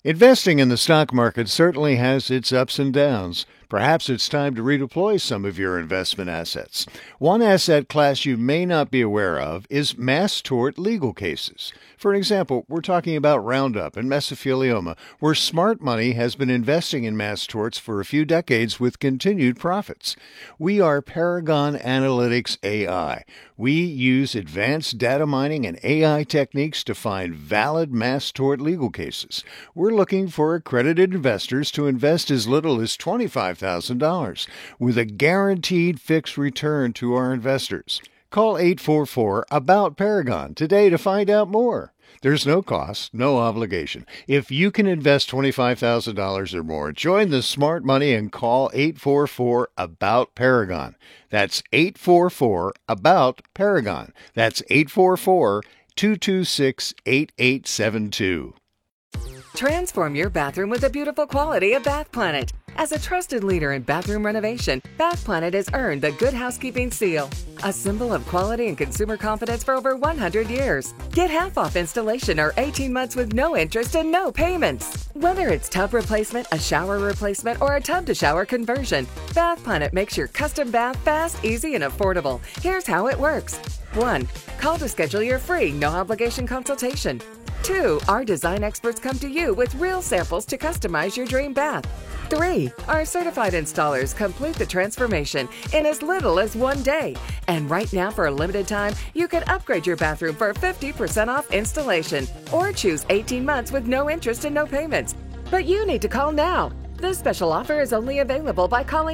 Investing in the stock market certainly has its ups and downs. Perhaps it's time to redeploy some of your investment assets. One asset class you may not be aware of is mass tort legal cases. For example, we're talking about Roundup and mesothelioma, where smart money has been investing in mass torts for a few decades with continued profits. We are Paragon Analytics AI. We use advanced data mining and AI techniques to find valid mass tort legal cases. We're looking for accredited investors to invest as little as $25,000 with a guaranteed fixed return to our investors. Call 844-ABOUT-PARAGON today to find out more. There's no cost, no obligation. If you can invest $25,000 or more, join the smart money and call 844-ABOUT-PARAGON. That's 844-ABOUT-PARAGON. That's 844-226-8872. Transform your bathroom with the beautiful quality of Bath Planet. As a trusted leader in bathroom renovation, Bath Planet has earned the Good Housekeeping seal, a symbol of quality and consumer confidence for over 100 years. Get half off installation or 18 months with no interest and no payments. Whether it's tub replacement, a shower replacement, or a tub-to-shower conversion, Bath Planet makes your custom bath fast, easy, and affordable. Here's how it works. 1. Call to schedule your free, no-obligation consultation. 2. Our design experts come to you with real samples to customize your dream bath. 3. Our certified installers complete the transformation in as little as 1 day. And right now, for a limited time, you can upgrade your bathroom for 50% off installation or choose 18 months with no interest and no payments. But you need to call now. This special offer is only available by calling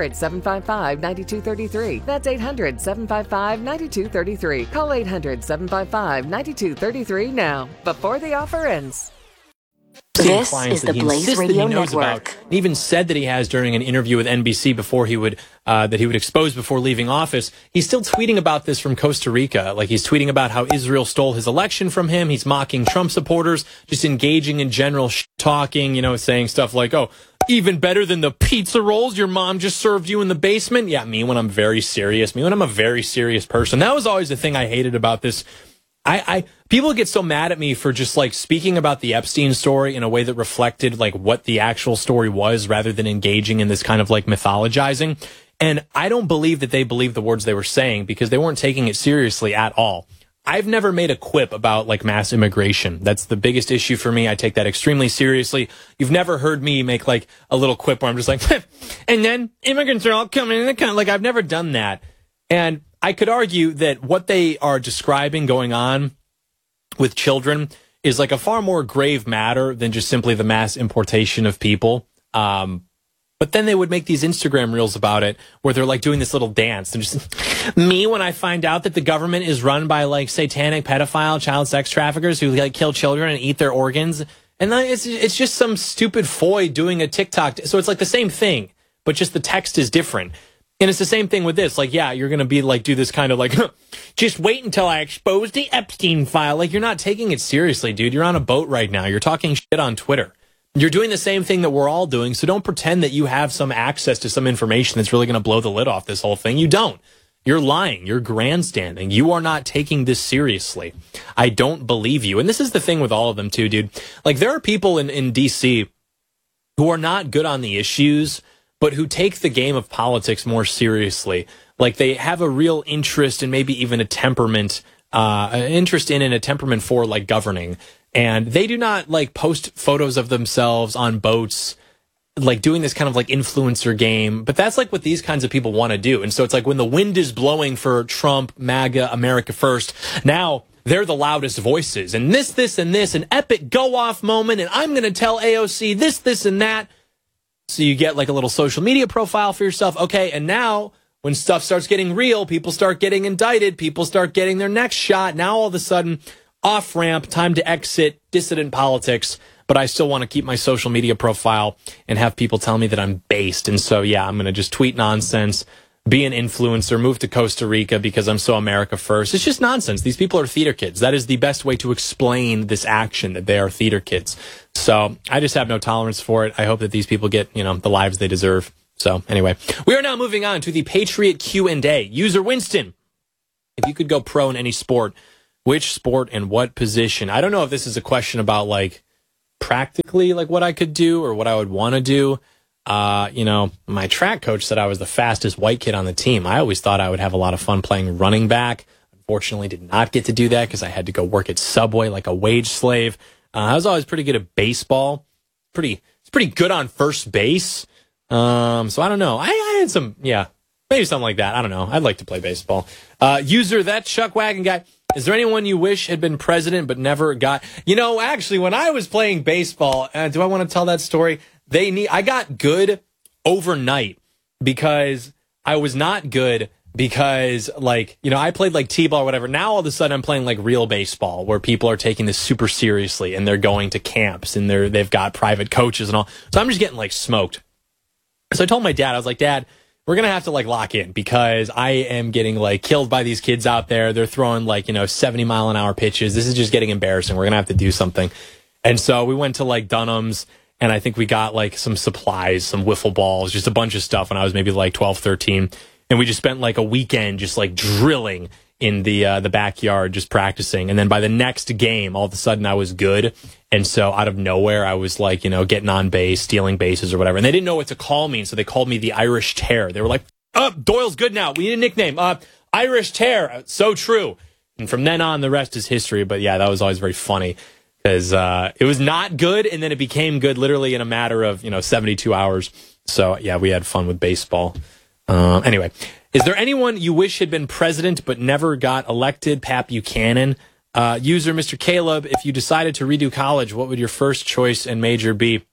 800-755-9233. That's 800-755-9233. Call 800-755-9233 now, before the offer ends. This is the Blaze Radio Network. He even said that he has during an interview with NBC before he would expose before leaving office. He's still tweeting about this from Costa Rica. Like, he's tweeting about how Israel stole his election from him. He's mocking Trump supporters, just engaging in general talking, saying stuff like, oh, even better than the pizza rolls your mom just served you in the basement. Yeah, me when I'm very serious. Me when I'm a very serious person. That was always the thing I hated about this. People get so mad at me for just like speaking about the Epstein story in a way that reflected like what the actual story was rather than engaging in this kind of like mythologizing. And I don't believe that they believed the words they were saying because they weren't taking it seriously at all. I've never made a quip about like mass immigration. That's the biggest issue for me. I take that extremely seriously. You've never heard me make like a little quip where I'm just like, and then immigrants are all coming in the country. Like, I've never done that. And I could argue that what they are describing going on with children is like a far more grave matter than just simply the mass importation of people. But then they would make these Instagram reels about it where they're like doing this little dance. And just me when I find out that the government is run by like satanic pedophile child sex traffickers who like kill children and eat their organs. And then it's just some stupid foy doing a TikTok. So it's like the same thing, but just the text is different. And it's the same thing with this. Like, yeah, you're going to be like, do this kind of like, just wait until I expose the Epstein file. Like, you're not taking it seriously, dude. You're on a boat right now. You're talking shit on Twitter. You're doing the same thing that we're all doing. So don't pretend that you have some access to some information that's really going to blow the lid off this whole thing. You don't. You're lying. You're grandstanding. You are not taking this seriously. I don't believe you. And this is the thing with all of them too, dude. Like, there are people in DC who are not good on the issues, but who take the game of politics more seriously. Like, they have a real interest and maybe even a temperament, an interest in and a temperament for like governing. And they do not like post photos of themselves on boats, like doing this kind of like influencer game. But that's like what these kinds of people want to do. And so it's like when the wind is blowing for Trump, MAGA, America First, now they're the loudest voices. And this, and this, an epic go-off moment. And I'm going to tell AOC this, and that. So you get like a little social media profile for yourself. Okay, and now when stuff starts getting real, people start getting indicted, people start getting their next shot. Now all of a sudden, off-ramp, time to exit dissident politics. But I still want to keep my social media profile and have people tell me that I'm based. And so, yeah, I'm going to just tweet nonsense, be an influencer, move to Costa Rica because I'm so America First. It's just nonsense. These people are theater kids. That is the best way to explain this action, that they are theater kids. So I just have no tolerance for it. I hope that these people get, the lives they deserve. So anyway, we are now moving on to the Patriot Q&A. User Winston, if you could go pro in any sport, which sport and what position? I don't know if this is a question about like practically like what I could do or what I would want to do. My track coach said I was the fastest white kid on the team. I always thought I would have a lot of fun playing running back. Unfortunately, did not get to do that because I had to go work at Subway like a wage slave. I was always pretty good at baseball. It's pretty good on first base. So I don't know. I had some, maybe something like that. I don't know. I'd like to play baseball. User, that Chuck Wagon guy. Is there anyone you wish had been president but never got? Actually, when I was playing baseball, do I want to tell that story? I got good overnight because I was not good because, I played like T-ball or whatever. Now all of a sudden I'm playing like real baseball where people are taking this super seriously and they're going to camps and they've got private coaches and all. So I'm just getting like smoked. So I told my dad, I was like, Dad, we're going to have to like lock in because I am getting like killed by these kids out there. They're throwing 70-mile-an-hour pitches. This is just getting embarrassing. We're going to have to do something. And so we went to like Dunham's and I think we got like some supplies, some wiffle balls, just a bunch of stuff when I was maybe like 12, 13. And we just spent like a weekend just like drilling in the backyard, just practicing. And then by the next game, all of a sudden I was good. And so out of nowhere, I was like, getting on base, stealing bases or whatever. And they didn't know what to call me. So they called me the Irish Tear. They were like, Doyle's good now. We need a nickname. Irish Tear. So true. And from then on, the rest is history. But yeah, that was always very funny because it was not good. And then it became good literally in a matter of, 72 hours. So yeah, we had fun with baseball. Anyway, is there anyone you wish had been president but never got elected? Pat Buchanan. User Mr. Caleb, if you decided to redo college, what would your first choice and major be?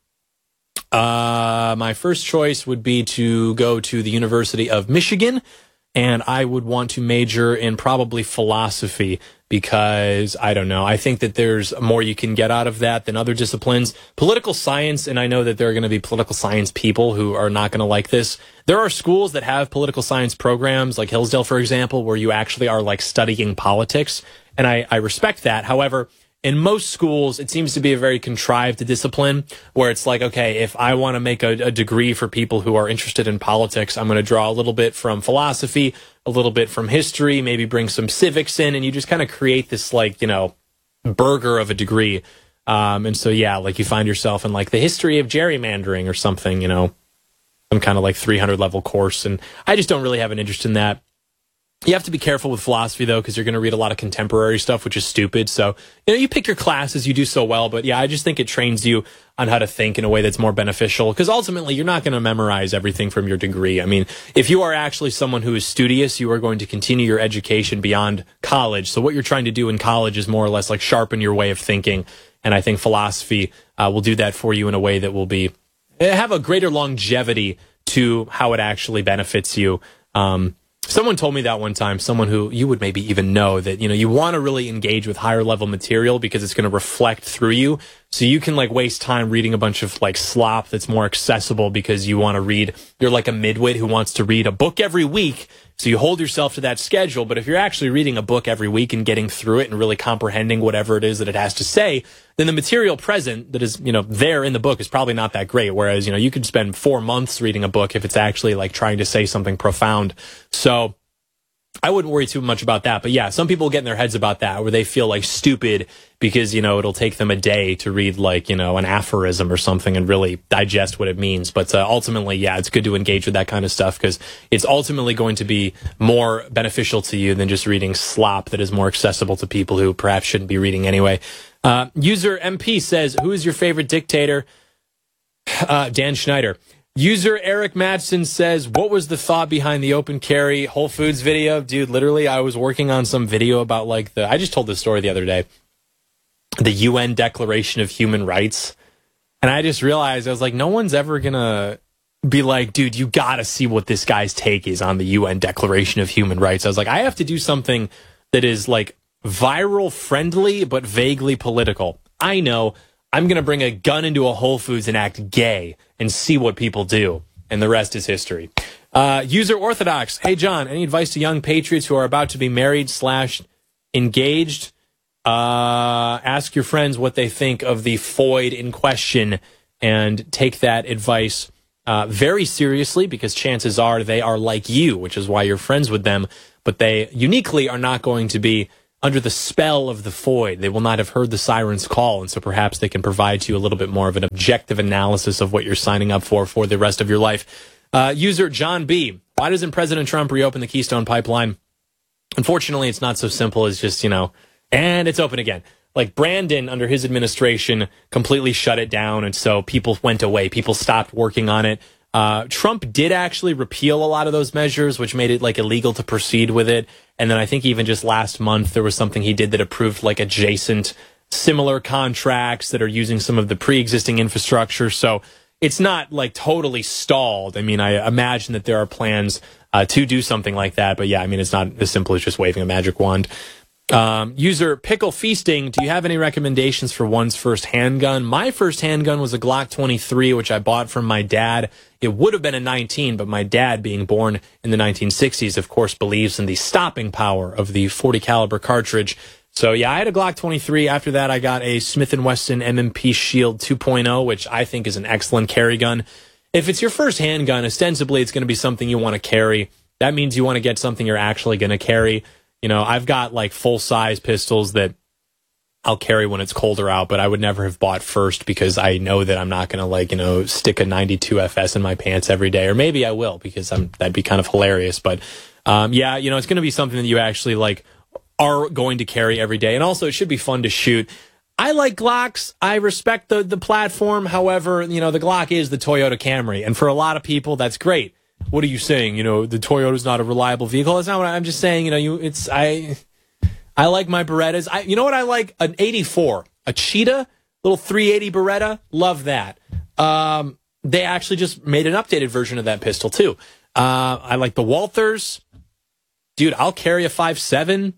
My first choice would be to go to the University of Michigan, and I would want to major in probably philosophy because, I don't know, I think that there's more you can get out of that than other disciplines. Political science, and I know that there are going to be political science people who are not going to like this. There are schools that have political science programs, like Hillsdale, for example, where you actually are like studying politics, and I respect that. However, in most schools, it seems to be a very contrived discipline where it's like, okay, if I want to make a degree for people who are interested in politics, I'm going to draw a little bit from philosophy, a little bit from history, maybe bring some civics in, and you just kind of create this burger of a degree. And so, yeah, like you find yourself in like the history of gerrymandering or something, some kind of like 300 level course. And I just don't really have an interest in that. You have to be careful with philosophy, though, because you're going to read a lot of contemporary stuff, which is stupid. So, you pick your classes, you do so well. But, yeah, I just think it trains you on how to think in a way that's more beneficial. Because ultimately, you're not going to memorize everything from your degree. I mean, if you are actually someone who is studious, you are going to continue your education beyond college. So what you're trying to do in college is more or less like sharpen your way of thinking. And I think philosophy will do that for you in a way that will have a greater longevity to how it actually benefits you. Someone told me that one time, someone who you would maybe even know that, you want to really engage with higher level material because it's going to reflect through you. So you can waste time reading a bunch of slop that's more accessible because you want to read. You're like a midwit who wants to read a book every week. So you hold yourself to that schedule. But if you're actually reading a book every week and getting through it and really comprehending whatever it is that it has to say, then the material present that is, there in the book is probably not that great. Whereas, you could spend 4 months reading a book if it's actually trying to say something profound. So I wouldn't worry too much about that. But yeah, some people get in their heads about that where they feel stupid because, it'll take them a day to read an aphorism or something and really digest what it means. But ultimately, yeah, it's good to engage with that kind of stuff because it's ultimately going to be more beneficial to you than just reading slop that is more accessible to people who perhaps shouldn't be reading anyway. User MP says, who is your favorite dictator? Dan Schneider. User Eric Matson says, what was the thought behind the open carry Whole Foods video? Dude, literally, I was working on some video about I just told this story the other day, the UN Declaration of Human Rights. And I just realized, I was like, no one's ever going to be like, dude, you got to see what this guy's take is on the UN Declaration of Human Rights. I was like, I have to do something that is viral friendly, but vaguely political. I know. I'm going to bring a gun into a Whole Foods and act gay and see what people do. And the rest is history. User Orthodox. Hey, John, any advice to young patriots who are about to be married / engaged? Ask your friends what they think of the Foyd in question and take that advice very seriously because chances are they are like you, which is why you're friends with them. But they uniquely are not going to be under the spell of the void. They will not have heard the siren's call, and so perhaps they can provide you a little bit more of an objective analysis of what you're signing up for the rest of your life. User John B. Why doesn't President Trump reopen the Keystone Pipeline? Unfortunately, it's not so simple as just, and it's open again. Like Brandon, under his administration, completely shut it down, and so people went away. People stopped working on it. Trump did actually repeal a lot of those measures, which made it illegal to proceed with it. And then I think even just last month, there was something he did that approved adjacent similar contracts that are using some of the pre-existing infrastructure. So it's not totally stalled. I mean, I imagine that there are plans to do something like that. But yeah, I mean, it's not as simple as just waving a magic wand. User Pickle Feasting, do you have any recommendations for one's first handgun? My first handgun was a Glock 23, which I bought from my dad. It would have been a 19, but my dad, being born in the 1960s, of course, believes in the stopping power of the 40 caliber cartridge. So yeah, I had a Glock 23. After that, I got a Smith & Wesson M&P Shield 2.0, which I think is an excellent carry gun. If it's your first handgun, ostensibly it's going to be something you want to carry. That means you want to get something you're actually going to carry. I've got full-size pistols that I'll carry when it's colder out, but I would never have bought first because I know that I'm not going to stick a 92 FS in my pants every day. Or maybe I will because that'd be kind of hilarious. But yeah, it's going to be something that you actually are going to carry every day. And also it should be fun to shoot. I like Glocks. I respect the platform. However, the Glock is the Toyota Camry. And for a lot of people, that's great. What are you saying? The Toyota's not a reliable vehicle. That's not what I'm just saying. I like my Berettas. You know what I like? An 84, a Cheetah, little 380 Beretta. Love that. They actually just made an updated version of that pistol too. I like the Walthers. Dude, I'll carry a 5.7.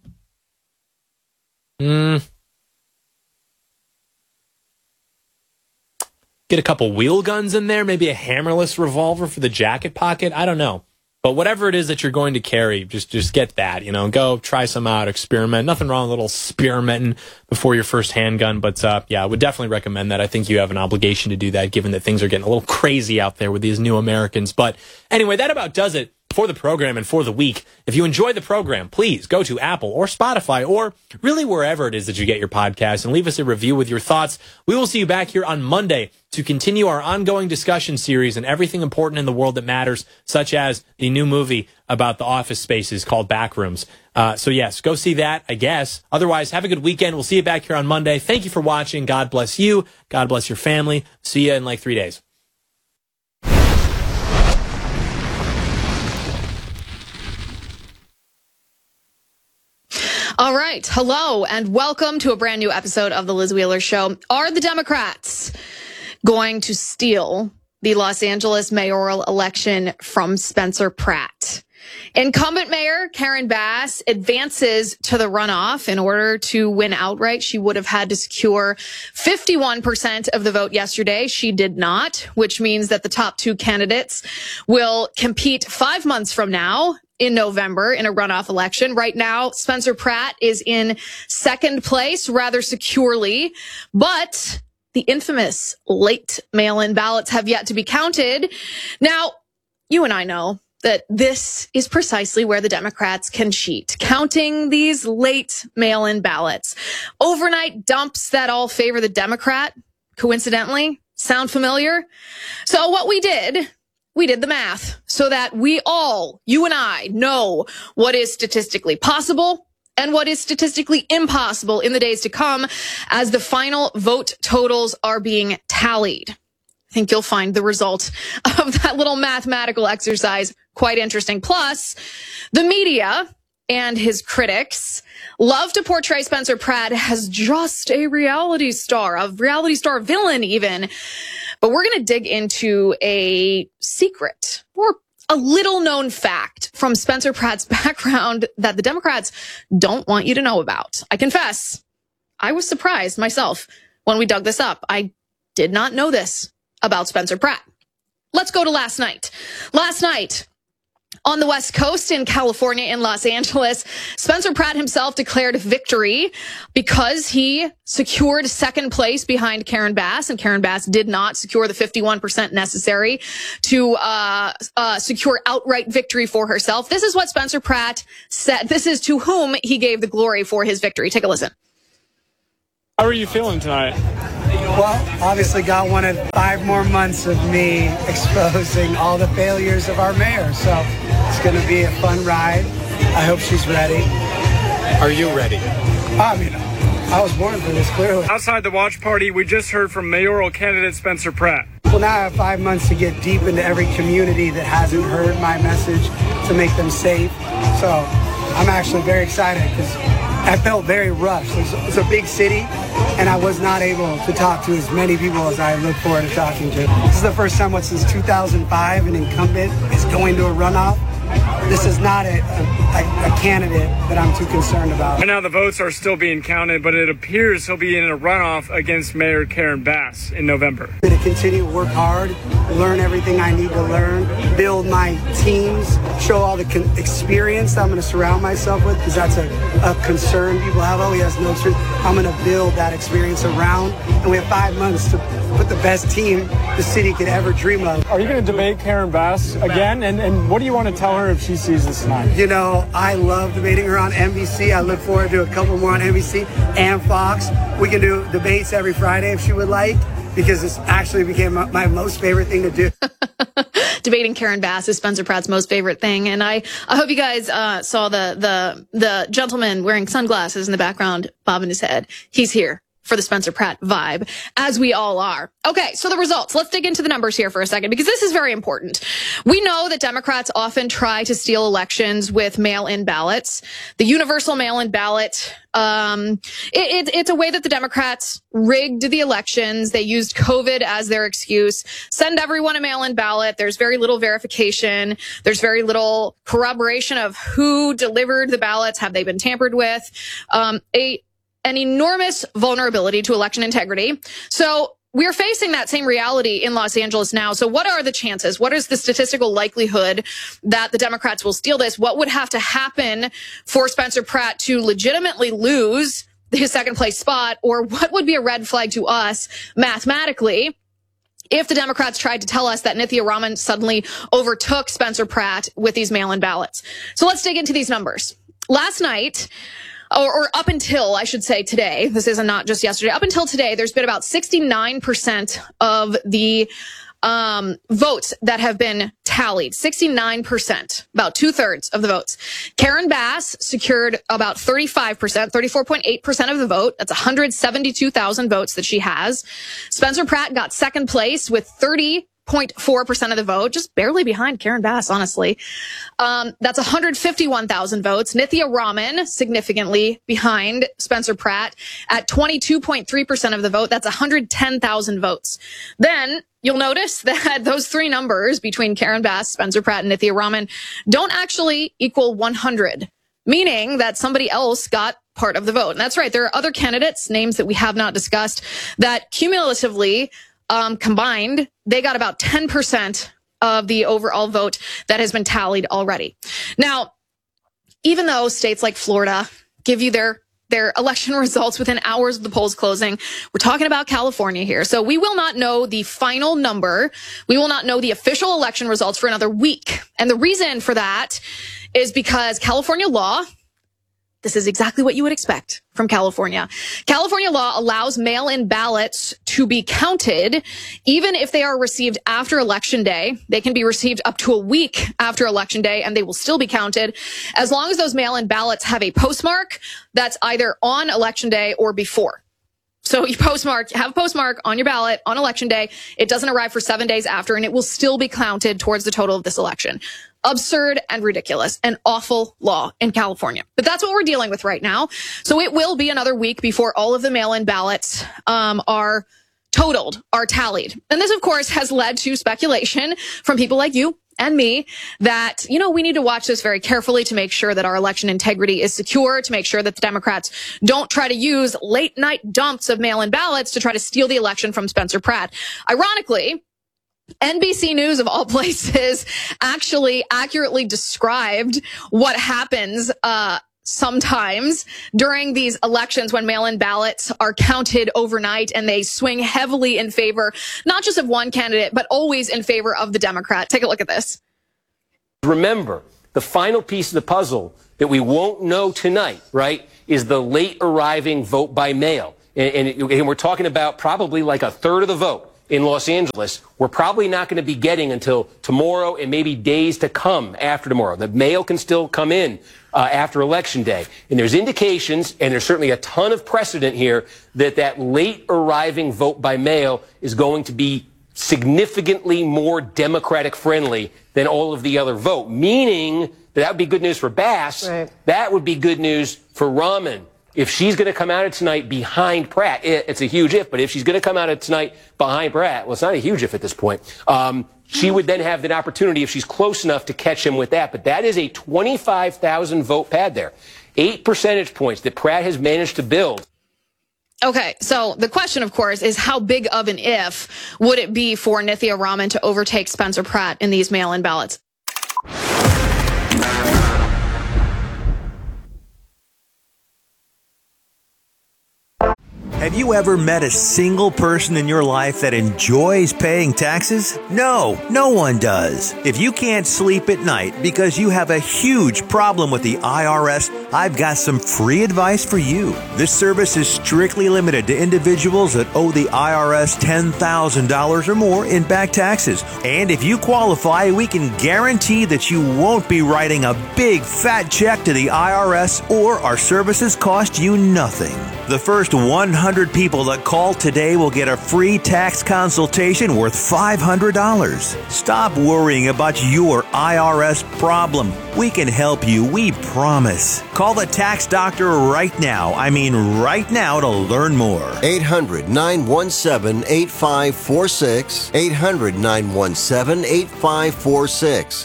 Get a couple wheel guns in there, maybe a hammerless revolver for the jacket pocket. I don't know. But whatever it is that you're going to carry, just get that, go try some out, experiment. Nothing wrong with a little experimenting before your first handgun. But yeah, I would definitely recommend that. I think you have an obligation to do that, given that things are getting a little crazy out there with these new Americans. But anyway, that about does it for the program and for the week. If you enjoy the program, please go to Apple or Spotify or really wherever it is that you get your podcast and leave us a review with your thoughts. We will see you back here on Monday to continue our ongoing discussion series and everything important in the world that matters, such as the new movie about the office spaces called Backrooms. So yes, go see that, I guess. Otherwise, have a good weekend. We'll see you back here on Monday. Thank you for watching. God bless you. God bless your family. See you in 3 days. All right. Hello and welcome to a brand new episode of the Liz Wheeler Show. Are the Democrats going to steal the Los Angeles mayoral election from Spencer Pratt? Incumbent Mayor Karen Bass advances to the runoff. In order to win outright, she would have had to secure 51% of the vote yesterday. She did not, which means that the top two candidates will compete 5 months from now in November in a runoff election. Right now, Spencer Pratt is in second place rather securely, but the infamous late mail-in ballots have yet to be counted. Now, you and I know that this is precisely where the Democrats can cheat, counting these late mail-in ballots. Overnight dumps that all favor the Democrat, coincidentally. Sound familiar? So what we did the math so that we all, you and I, know what is statistically possible and what is statistically impossible in the days to come as the final vote totals are being tallied. I think you'll find the result of that little mathematical exercise quite interesting. Plus, the media and his critics love to portray Spencer Pratt as just a reality star villain even. But we're going to dig into a secret or a little known fact from Spencer Pratt's background that the Democrats don't want you to know about. I confess, I was surprised myself when we dug this up. I did not know this about Spencer Pratt. Let's go to last night. Last night, On the West Coast, in California, in Los Angeles, Spencer Pratt himself declared victory because he secured second place behind Karen Bass, and Karen Bass did not secure the 51% necessary to secure outright victory for herself. This is what Spencer Pratt said. This is to whom he gave the glory for his victory. Take a listen. How are you feeling tonight? Well, obviously God wanted 5 more months of me exposing all the failures of our mayor. So it's going to be a fun ride. I hope she's ready. Are you ready? I mean, I was born for this, clearly. Outside the watch party, we just heard from mayoral candidate Spencer Pratt. Well, now I have 5 months to get deep into every community that hasn't heard my message to make them safe. So I'm actually very excited because I felt very rushed. It's a big city, and I was not able to talk to as many people as I look forward to talking to. This is the first time since 2005 an incumbent is going to a runoff. This is not a candidate that I'm too concerned about. Right now the votes are still being counted, but it appears he'll be in a runoff against Mayor Karen Bass in November. I'm going to continue to work hard, learn everything I need to learn, build my teams, show all the experience I'm going to surround myself with, because that's a concern people have. Oh, he has no experience. I'm going to build that experience around, and we have 5 months to put the best team the city could ever dream of. Are you going to debate Karen Bass again? And what do you want to tell her if she sees this tonight? You know, I love debating her on NBC. I look forward to a couple more on NBC and Fox. We can do debates every Friday if she would like, because it's actually became my most favorite thing to do. Debating Karen Bass is Spencer Pratt's most favorite thing. And I hope you guys saw the gentleman wearing sunglasses in the background bobbing his head. He's here for the Spencer Pratt vibe, as we all are. Okay, so the results. Let's dig into the numbers here for a second, because this is very important. We know that Democrats often try to steal elections with mail-in ballots. The universal mail-in ballot, it's a way that the Democrats rigged the elections. They used COVID as their excuse. Send everyone a mail-in ballot. There's very little verification. There's very little corroboration of who delivered the ballots. Have they been tampered with? An enormous vulnerability to election integrity. So we're facing that same reality in Los Angeles now. So what are the chances? What is the statistical likelihood that the Democrats will steal this? What would have to happen for Spencer Pratt to legitimately lose his second place spot? Or what would be a red flag to us mathematically if the Democrats tried to tell us that Nithya Raman suddenly overtook Spencer Pratt with these mail-in ballots? So let's dig into these numbers. Last night, or up until, I should say, today, this is not just yesterday, up until today, there's been about 69% of the votes that have been tallied. 69%, about 2/3 of the votes. Karen Bass secured about 35%, 34.8% of the vote. That's 172,000 votes that she has. Spencer Pratt got second place with 30.4% of the vote, just barely behind Karen Bass, honestly. That's 151,000 votes. Nithya Raman, significantly behind Spencer Pratt at 22.3% of the vote. That's 110,000 votes. Then you'll notice that those three numbers between Karen Bass, Spencer Pratt, and Nithya Raman don't actually equal 100, meaning that somebody else got part of the vote. And that's right. There are other candidates, names that we have not discussed, that cumulatively combined, they got about 10% of the overall vote that has been tallied already. Now, even though states like Florida give you their election results within hours of the polls closing, we're talking about California here. So we will not know the final number. We will not know the official election results for another week. And the reason for that is because California law, this is exactly what you would expect from California. California law allows mail-in ballots to be counted even if they are received after Election Day. They can be received up to a week after Election Day, and they will still be counted as long as those mail-in ballots have a postmark that's either on Election Day or before. So you have a postmark on your ballot on Election Day. It doesn't arrive for 7 days after, and it will still be counted towards the total of this election. Absurd and ridiculous. An awful law in California. But that's what we're dealing with right now. So it will be another week before all of the mail-in ballots are totaled, are tallied. And this, of course, has led to speculation from people like you and me that, we need to watch this very carefully to make sure that our election integrity is secure, to make sure that the Democrats don't try to use late night dumps of mail-in ballots to try to steal the election from Spencer Pratt. Ironically, NBC News, of all places, actually accurately described what happens sometimes during these elections when mail-in ballots are counted overnight and they swing heavily in favor, not just of one candidate, but always in favor of the Democrat. Take a look at this. Remember, the final piece of the puzzle that we won't know tonight, right, is the late arriving vote by mail. And we're talking about probably like a third of the vote in Los Angeles. We're probably not going to be getting until tomorrow and maybe days to come after tomorrow. The mail can still come in after Election Day. And there's indications, and there's certainly a ton of precedent here, that late arriving vote by mail is going to be significantly more Democratic friendly than all of the other vote, meaning that would be good news for Bass. Right. That would be good news for Rahman. If she's going to come out of tonight behind Pratt, it's a huge if, but if she's going to come out of tonight behind Pratt, well, it's not a huge if at this point, she would then have the opportunity, if she's close enough, to catch him with that. But that is a 25,000 vote pad there. 8 percentage points that Pratt has managed to build. Okay, so the question, of course, is how big of an if would it be for Nithya Rahman to overtake Spencer Pratt in these mail-in ballots? Have you ever met a single person in your life that enjoys paying taxes? No, no one does. If you can't sleep at night because you have a huge problem with the IRS, I've got some free advice for you. This service is strictly limited to individuals that owe the IRS $10,000 or more in back taxes. And if you qualify, we can guarantee that you won't be writing a big fat check to the IRS, or our services cost you nothing. The first 100 people that call today will get a free tax consultation worth $500. Stop worrying about your IRS problem. We can help you, we promise. Call the tax doctor right now. I mean right now, to learn more. 800-917-8546. 800-917-8546.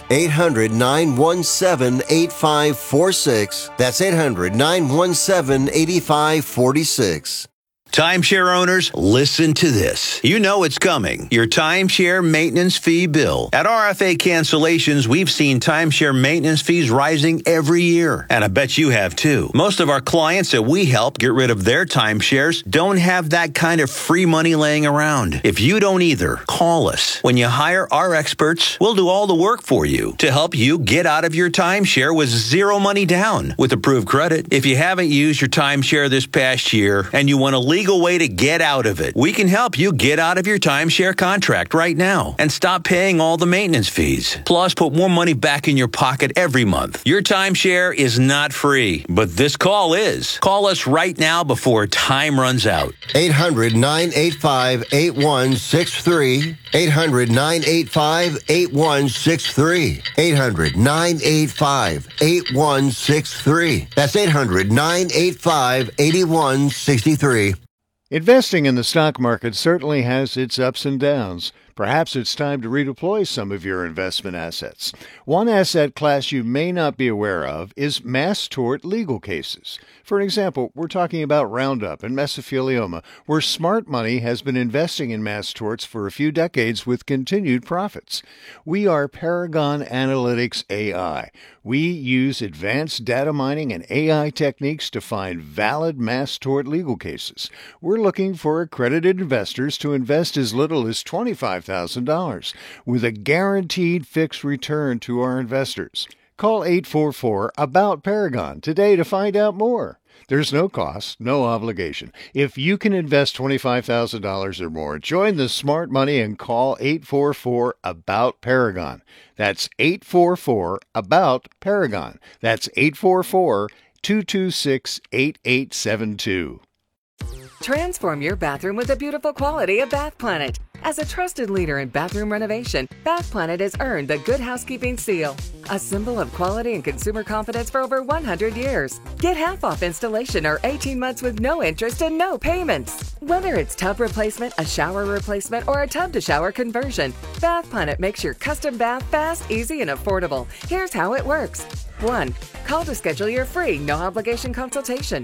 800-917-8546. That's 800-917-8546. Timeshare owners, listen to this. You know it's coming. Your timeshare maintenance fee bill. At RFA Cancellations, we've seen timeshare maintenance fees rising every year. And I bet you have too. Most of our clients that we help get rid of their timeshares don't have that kind of free money laying around. If you don't either, call us. When you hire our experts, we'll do all the work for you to help you get out of your timeshare with zero money down with approved credit. If you haven't used your timeshare this past year and you want to legal way to get out of it, we can help you get out of your timeshare contract right now and stop paying all the maintenance fees. Plus, put more money back in your pocket every month. Your timeshare is not free, but this call is. Call us right now before time runs out. 800-985-8163. 800-985-8163. 800-985-8163. That's 800-985-8163. Investing in the stock market certainly has its ups and downs. Perhaps it's time to redeploy some of your investment assets. One asset class you may not be aware of is mass tort legal cases. For example, we're talking about Roundup and mesothelioma, where smart money has been investing in mass torts for a few decades with continued profits. We are Paragon Analytics AI. We use advanced data mining and AI techniques to find valid mass tort legal cases. We're looking for accredited investors to invest as little as $25,000 with a guaranteed fixed return to our investors. Call 844-ABOUT-PARAGON today to find out more. There's no cost, no obligation. If you can invest $25,000 or more, join the smart money and call 844-ABOUT-PARAGON. That's 844-ABOUT-PARAGON. That's 844-226-8872. Transform your bathroom with the beautiful quality of Bath Planet. As a trusted leader in bathroom renovation, Bath Planet has earned the Good Housekeeping Seal, a symbol of quality and consumer confidence for over 100 years. Get half off installation or 18 months with no interest and no payments. Whether it's tub replacement, a shower replacement, or a tub-to-shower conversion, Bath Planet makes your custom bath fast, easy, and affordable. Here's how it works. 1. Call to schedule your free, no-obligation consultation.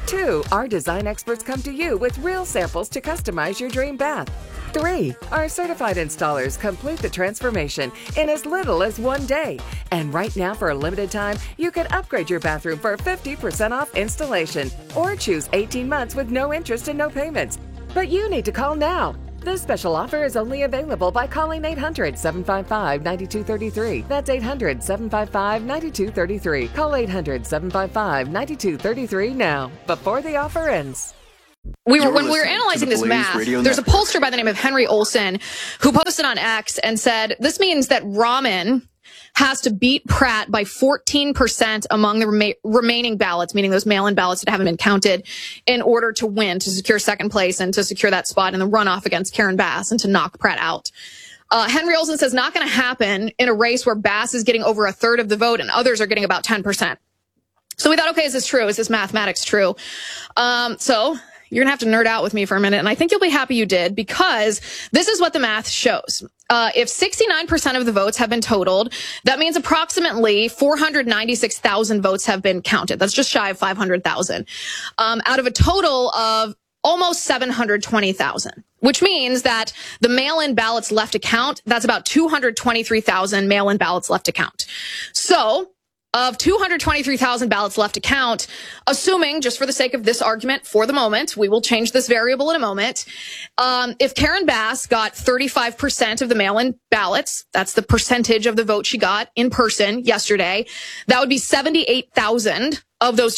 2, our design experts come to you with real samples to customize your dream bath. 3, our certified installers complete the transformation in as little as 1 day. And right now, for a limited time, you can upgrade your bathroom for 50% off installation or choose 18 months with no interest and no payments. But you need to call now. This special offer is only available by calling 800-755-9233. That's 800-755-9233. Call 800-755-9233 now, before the offer ends. When we were analyzing this math, there's a pollster by the name of Henry Olsen who posted on X and said, this means that Raman has to beat Pratt by 14% among the remaining ballots, meaning those mail-in ballots that haven't been counted, in order to win, to secure second place and to secure that spot in the runoff against Karen Bass and to knock Pratt out. Henry Olsen says not going to happen in a race where Bass is getting over a third of the vote and others are getting about 10%. So we thought, okay, is this true? Is this mathematics true? So you're going to have to nerd out with me for a minute, and I think you'll be happy you did, because this is what the math shows. If 69% of the votes have been totaled, that means approximately 496,000 votes have been counted. That's just shy of 500,000, out of a total of almost 720,000, which means that the mail-in ballots left to count, that's about 223,000 mail-in ballots left to count. So, of 223,000 ballots left to count, assuming, just for the sake of this argument for the moment, we will change this variable in a moment, if Karen Bass got 35% of the mail-in ballots, that's the percentage of the vote she got in person yesterday, that would be 78,000 of those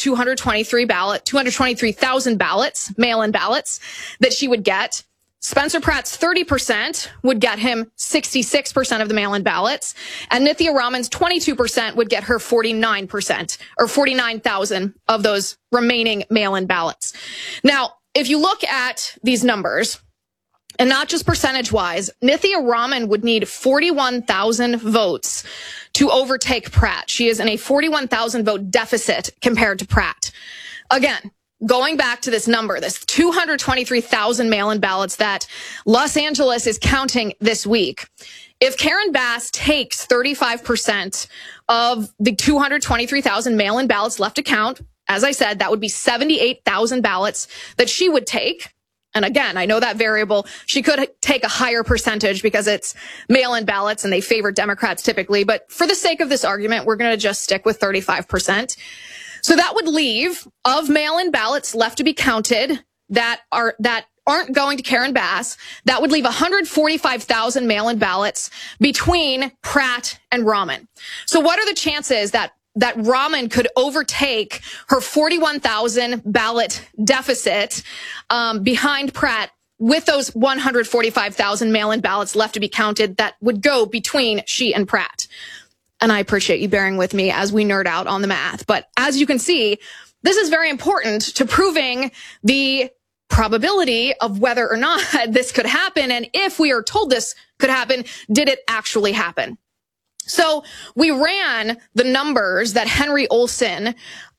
223,000 ballots, mail-in ballots, that she would get. Spencer Pratt's 30% would get him 66% of the mail-in ballots, and Nithya Raman's 22% would get her 49%, or 49,000 of those remaining mail-in ballots. Now, if you look at these numbers, and not just percentage-wise, Nithya Raman would need 41,000 votes to overtake Pratt. She is in a 41,000 vote deficit compared to Pratt. Again, going back to this number, this 223,000 mail-in ballots that Los Angeles is counting this week, if Karen Bass takes 35% of the 223,000 mail-in ballots left to count, as I said, that would be 78,000 ballots that she would take. And again, I know that variable, she could take a higher percentage because it's mail-in ballots and they favor Democrats typically. But for the sake of this argument, we're going to just stick with 35%. So that would leave, of mail-in ballots left to be counted that aren't going to Karen Bass, that would leave 145,000 mail-in ballots between Pratt and Raman. So what are the chances that Raman could overtake her 41,000 ballot deficit behind Pratt with those 145,000 mail-in ballots left to be counted that would go between she and Pratt? And I appreciate you bearing with me as we nerd out on the math. But as you can see, this is very important to proving the probability of whether or not this could happen. And if we are told this could happen, did it actually happen? So we ran the numbers that Henry Olsen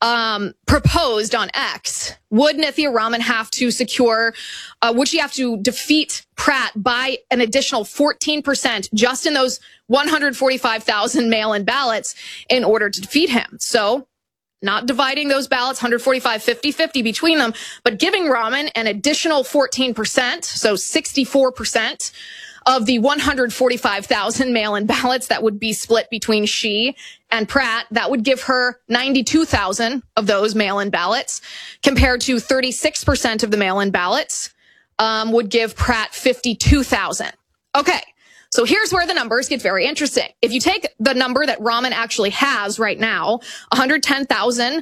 proposed on X. Would Nithya Raman have to secure, would she have to defeat Pratt by an additional 14% just in those 145,000 mail-in ballots in order to defeat him? So not dividing those ballots, 145, 50-50 between them, but giving Raman an additional 14%, so 64%. Of the 145,000 mail-in ballots that would be split between she and Pratt, that would give her 92,000 of those mail-in ballots, compared to 36% of the mail-in ballots would give Pratt 52,000. Okay, so here's where the numbers get very interesting. If you take the number that Raman actually has right now, 110,000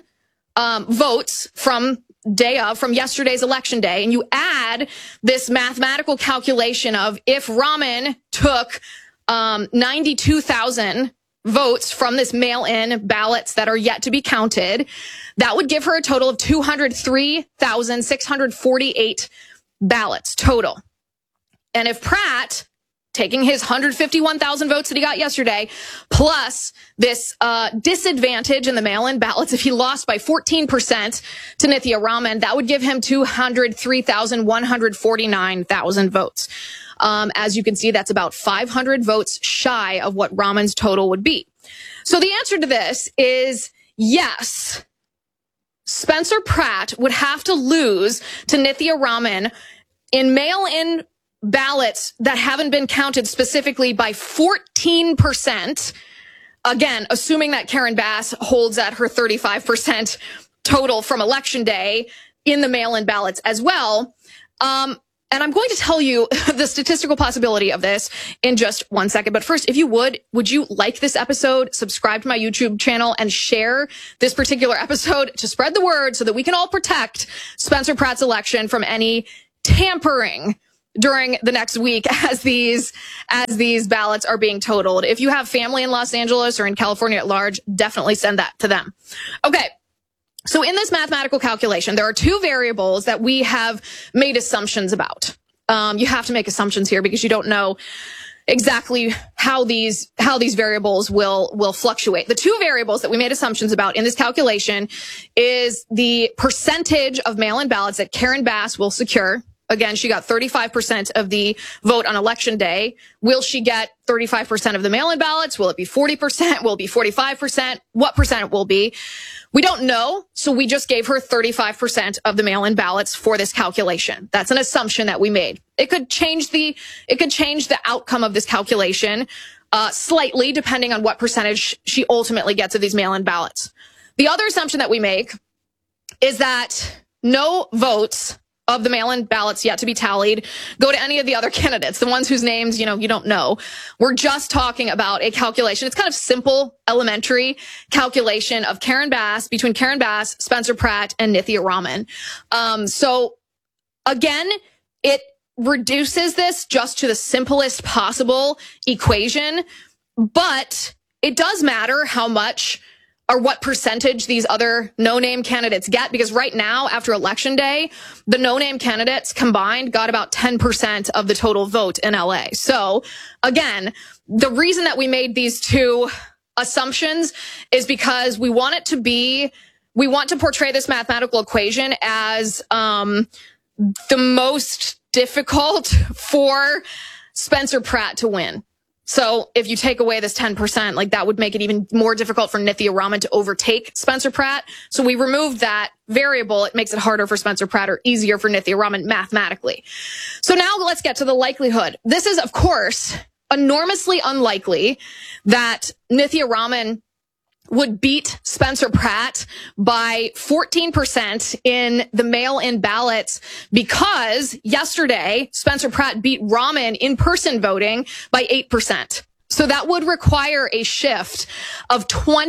votes from yesterday's election day, and you add this mathematical calculation of if Raman took 92,000 votes from this mail-in ballots that are yet to be counted, that would give her a total of 203,648 ballots total. And if Pratt, taking his 151,000 votes that he got yesterday, plus this disadvantage in the mail-in ballots, if he lost by 14% to Nithya Raman, that would give him 203,149,000 votes. As you can see, that's about 500 votes shy of what Raman's total would be. So the answer to this is yes. Spencer Pratt would have to lose to Nithya Raman in mail-in ballots that haven't been counted specifically by 14%. Again, assuming that Karen Bass holds at her 35% total from Election Day in the mail-in ballots as well. And I'm going to tell you the statistical possibility of this in just 1 second. But first, if you would you like this episode, subscribe to my YouTube channel, and share this particular episode to spread the word so that we can all protect Spencer Pratt's election from any tampering during the next week as these ballots are being totaled. If you have family in Los Angeles or in California at large, definitely send that to them. Okay. So in this mathematical calculation, there are two variables that we have made assumptions about. You have to make assumptions here because you don't know exactly how these variables will fluctuate. The two variables that we made assumptions about in this calculation is the percentage of mail-in ballots that Karen Bass will secure. Again, she got 35% of the vote on Election Day. Will she get 35% of the mail-in ballots? Will it be 40%? Will it be 45%? What percent it will be? We don't know, so we just gave her 35% of the mail-in ballots for this calculation. That's an assumption that we made. It could change the outcome of this calculation slightly depending on what percentage she ultimately gets of these mail-in ballots. The other assumption that we make is that no votes of the mail-in ballots yet to be tallied go to any of the other candidates, the ones whose names, you don't know. We're just talking about a calculation. It's kind of simple, elementary calculation of between Karen Bass, Spencer Pratt, and Nithya Raman. So again, it reduces this just to the simplest possible equation, but it does matter how much or what percentage these other no-name candidates get, because right now, after Election Day, the no-name candidates combined got about 10% of the total vote in LA. So again, the reason that we made these two assumptions is because we want to portray this mathematical equation as the most difficult for Spencer Pratt to win. So if you take away this 10%, that would make it even more difficult for Nithya Raman to overtake Spencer Pratt. So we removed that variable. It makes it harder for Spencer Pratt or easier for Nithya Raman mathematically. So now let's get to the likelihood. This is, of course, enormously unlikely that Nithya Raman would beat Spencer Pratt by 14% in the mail-in ballots because yesterday Spencer Pratt beat Raman in person voting by 8%. So that would require a shift of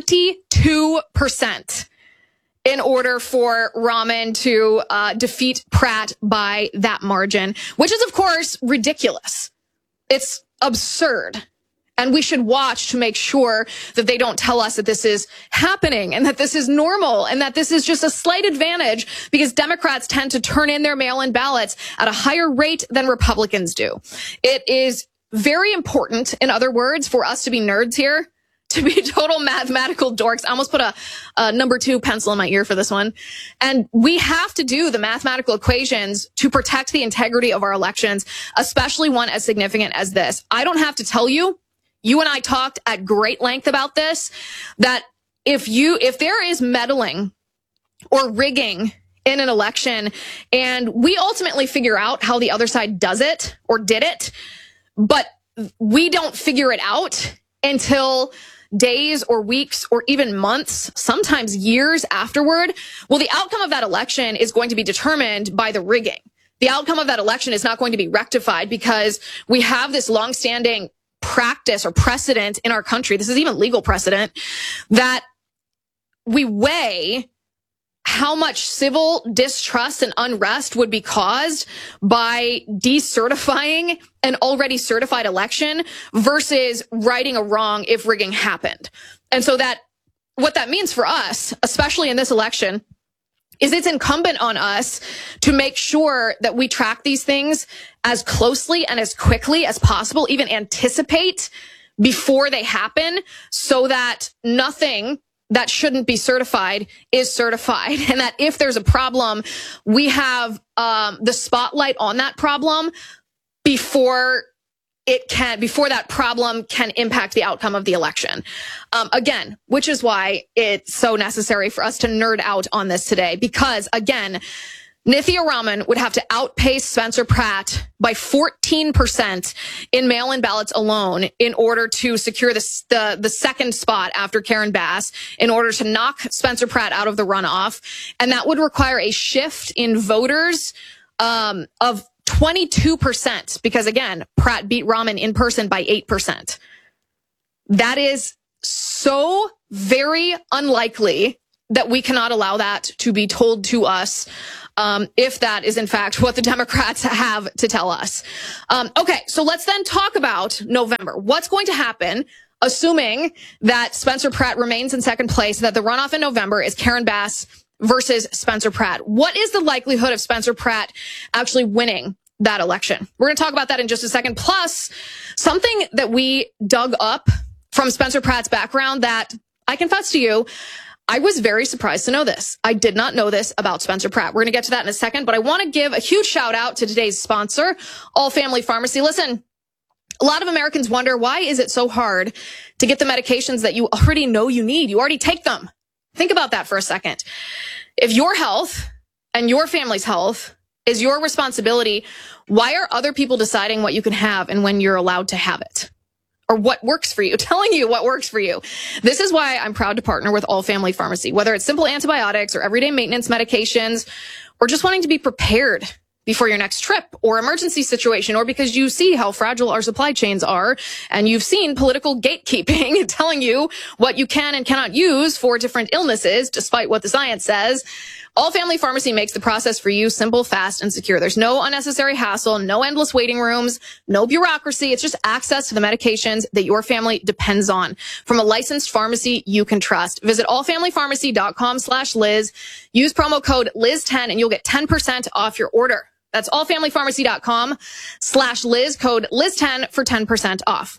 22% in order for Raman to defeat Pratt by that margin, which is, of course, ridiculous. It's absurd. And we should watch to make sure that they don't tell us that this is happening and that this is normal and that this is just a slight advantage because Democrats tend to turn in their mail-in ballots at a higher rate than Republicans do. It is very important, in other words, for us to be nerds here, to be total mathematical dorks. I almost put a number 2 pencil in my ear for this one. And we have to do the mathematical equations to protect the integrity of our elections, especially one as significant as this. I don't have to tell you. You and I talked at great length about this, that if there is meddling or rigging in an election and we ultimately figure out how the other side does it or did it, but we don't figure it out until days or weeks or even months, sometimes years afterward, well, the outcome of that election is going to be determined by the rigging. The outcome of that election is not going to be rectified because we have this longstanding practice or precedent in our country, this is even legal precedent, that we weigh how much civil distrust and unrest would be caused by decertifying an already certified election versus righting a wrong if rigging happened. And so that what that means for us, especially in this election, is it's incumbent on us to make sure that we track these things as closely and as quickly as possible, even anticipate before they happen so that nothing that shouldn't be certified is certified. And that if there's a problem, we have the spotlight on that problem before before that problem can impact the outcome of the election. Again, which is why it's so necessary for us to nerd out on this today, because again, Nithya Raman would have to outpace Spencer Pratt by 14% in mail-in ballots alone in order to secure the second spot after Karen Bass, in order to knock Spencer Pratt out of the runoff. And that would require a shift in voters of 22%, because again, Pratt beat Raman in person by 8%. That is so very unlikely that we cannot allow that to be told to us, if that is in fact what the Democrats have to tell us. Okay, so let's then talk about November. What's going to happen, assuming that Spencer Pratt remains in second place, that the runoff in November is Karen Bass versus Spencer Pratt? What is the likelihood of Spencer Pratt actually winning that election? We're going to talk about that in just a second. Plus, something that we dug up from Spencer Pratt's background that I confess to you, I was very surprised to know this. I did not know this about Spencer Pratt. We're going to get to that in a second, but I want to give a huge shout out to today's sponsor, All Family Pharmacy. Listen, a lot of Americans wonder, why is it so hard to get the medications that you already know you need? You already take them. Think about that for a second. If your health and your family's health is your responsibility, why are other people deciding what you can have and when you're allowed to have it? Or what works for you, telling you what works for you. This is why I'm proud to partner with All Family Pharmacy. Whether it's simple antibiotics or everyday maintenance medications, or just wanting to be prepared before your next trip or emergency situation, or because you see how fragile our supply chains are and you've seen political gatekeeping telling you what you can and cannot use for different illnesses, despite what the science says, All Family Pharmacy makes the process for you simple, fast, and secure. There's no unnecessary hassle, no endless waiting rooms, no bureaucracy. It's just access to the medications that your family depends on from a licensed pharmacy you can trust. Visit allfamilypharmacy.com/Liz. Use promo code Liz10 and you'll get 10% off your order. That's allfamilypharmacy.com/Liz, code Liz10 for 10% off.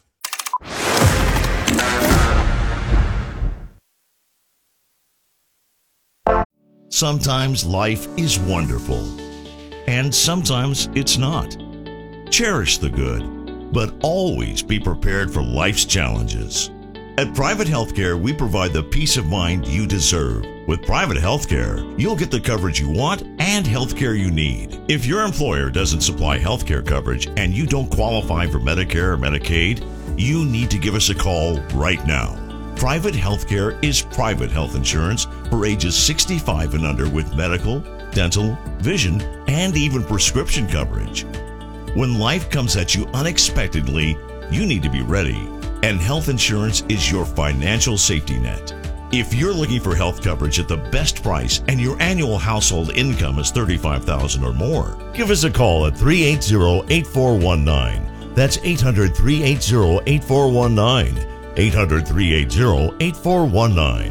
Sometimes life is wonderful, and sometimes it's not. Cherish the good, but always be prepared for life's challenges. At Private Healthcare, we provide the peace of mind you deserve. With Private Healthcare, you'll get the coverage you want and healthcare you need. If your employer doesn't supply healthcare coverage and you don't qualify for Medicare or Medicaid, you need to give us a call right now. Private Healthcare is private health insurance for ages 65 and under with medical, dental, vision, and even prescription coverage. When life comes at you unexpectedly, you need to be ready, and health insurance is your financial safety net. If you're looking for health coverage at the best price and your annual household income is $35,000 or more, give us a call at 380-8419. That's 800-380-8419. 800-380-8419.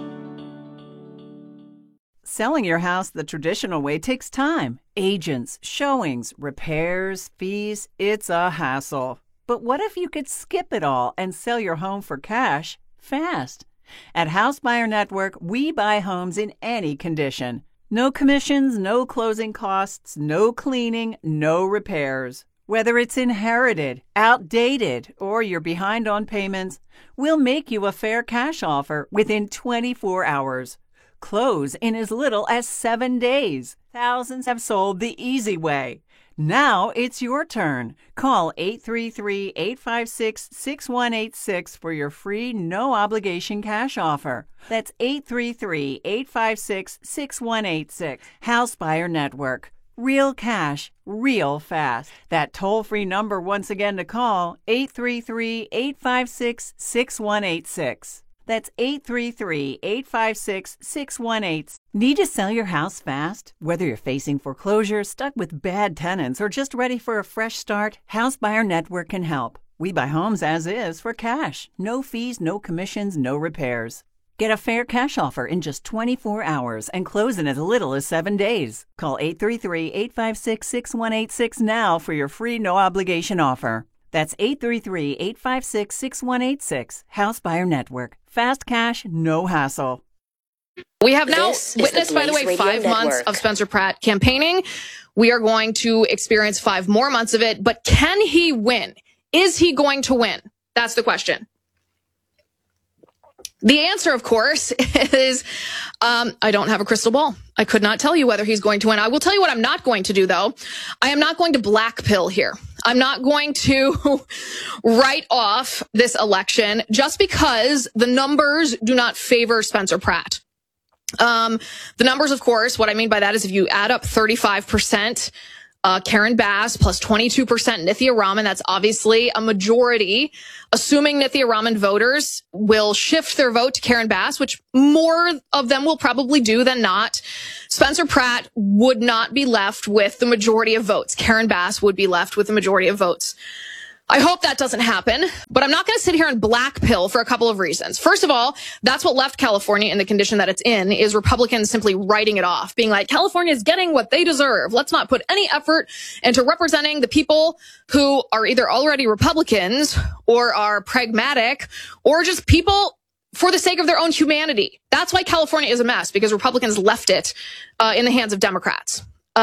Selling your house the traditional way takes time. Agents, showings, repairs, fees. It's a hassle. But what if you could skip it all and sell your home for cash fast? At House Buyer Network, we buy homes in any condition. No commissions, no closing costs, no cleaning, no repairs. Whether it's inherited, outdated, or you're behind on payments, we'll make you a fair cash offer within 24 hours. Close in as little as 7 days. Thousands have sold the easy way. Now it's your turn. Call 833-856-6186 for your free, no-obligation cash offer. That's 833-856-6186. House Buyer Network. Real cash, real fast. That toll-free number once again to call, 833-856-6186. That's 833-856-6186. Need to sell your house fast? Whether you're facing foreclosure, stuck with bad tenants, or just ready for a fresh start, House Buyer Network can help. We buy homes as is for cash. No fees, no commissions, no repairs. Get a fair cash offer in just 24 hours and close in as little as 7 days. Call 833-856-6186 now for your free no-obligation offer. That's 833-856-6186. House Buyer Network. Fast cash, no hassle. We have now witnessed, by the way, 5 months of Spencer Pratt campaigning. We are going to experience 5 more months of it. But can he win Is he going to win? That's the question. The answer, of course, is I don't have a crystal ball. I could not tell you whether he's going to win. I will tell you what I'm not going to do, though. I am not going to black pill here. I'm not going to write off this election just because the numbers do not favor Spencer Pratt. The numbers, of course, what I mean by that is if you add up 35%, Karen Bass plus 22% Nithya Raman, that's obviously a majority. Assuming Nithya Raman voters will shift their vote to Karen Bass, which more of them will probably do than not, Spencer Pratt would not be left with the majority of votes. Karen Bass would be left with the majority of votes. I hope that doesn't happen, but I'm not going to sit here and black pill for a couple of reasons. First of all, that's what left California in the condition that it's in, is Republicans simply writing it off, being like, California is getting what they deserve. Let's not put any effort into representing the people who are either already Republicans or are pragmatic or just people for the sake of their own humanity. That's why California is a mess, because Republicans left it in the hands of Democrats.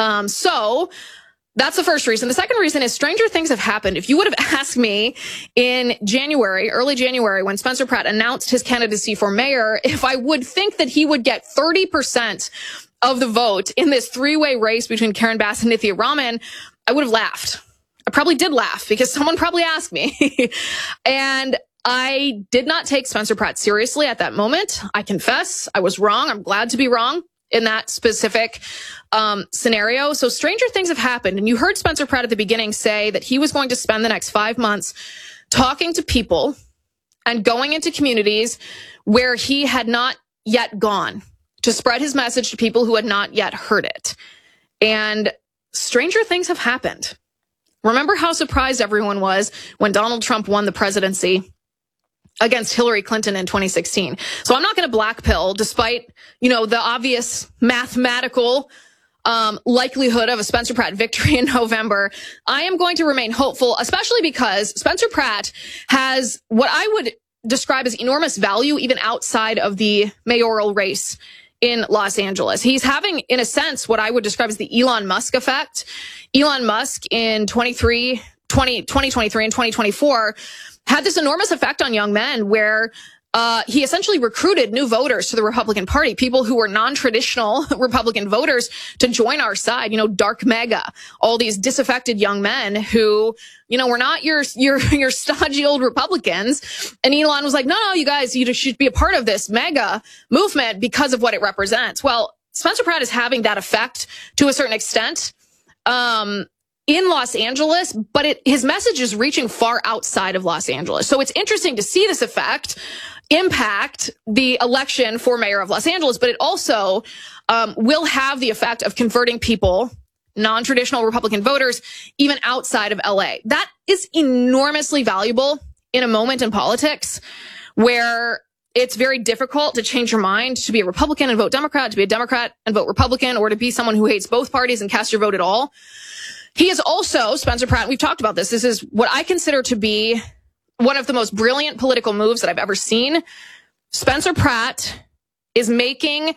So that's the first reason. The second reason is stranger things have happened. If you would have asked me in January, early January, when Spencer Pratt announced his candidacy for mayor, if I would think that he would get 30% of the vote in this three-way race between Karen Bass and Nithya Raman, I would have laughed. I probably did laugh because someone probably asked me. And I did not take Spencer Pratt seriously at that moment. I confess I was wrong. I'm glad to be wrong in that specific scenario. So stranger things have happened. And you heard Spencer Pratt at the beginning say that he was going to spend the next 5 months talking to people and going into communities where he had not yet gone to spread his message to people who had not yet heard it. And stranger things have happened. Remember how surprised everyone was when Donald Trump won the presidency against Hillary Clinton in 2016. So I'm not going to black pill, despite, the obvious mathematical likelihood of a Spencer Pratt victory in November. I am going to remain hopeful, especially because Spencer Pratt has what I would describe as enormous value even outside of the mayoral race in Los Angeles. He's having, in a sense, what I would describe as the Elon Musk effect. Elon Musk in 2023 and 2024 had this enormous effect on young men where he essentially recruited new voters to the Republican Party, people who were non-traditional Republican voters to join our side, dark MAGA, all these disaffected young men who, were not your stodgy old Republicans. And Elon was like, no, you guys, you should be a part of this MAGA movement because of what it represents. Well, Spencer Pratt is having that effect to a certain extent. In Los Angeles, but his message is reaching far outside of Los Angeles. So it's interesting to see this effect impact the election for mayor of Los Angeles, but it also will have the effect of converting people, non-traditional Republican voters, even outside of LA. That is enormously valuable in a moment in politics where it's very difficult to change your mind, to be a Republican and vote Democrat, to be a Democrat and vote Republican, or to be someone who hates both parties and cast your vote at all. He is also, Spencer Pratt, we've talked about this, this is what I consider to be one of the most brilliant political moves that I've ever seen. Spencer Pratt is making